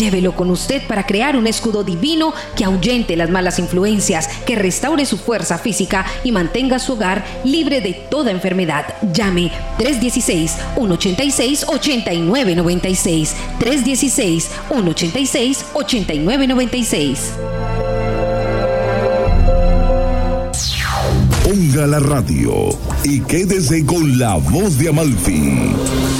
Llévelo con usted para crear un escudo divino que ahuyente las malas influencias, que restaure su fuerza física y mantenga su hogar libre de toda enfermedad. Llame 316-186-8996. 316-186-8996. Ponga la radio y quédese con La Voz de Amalfi.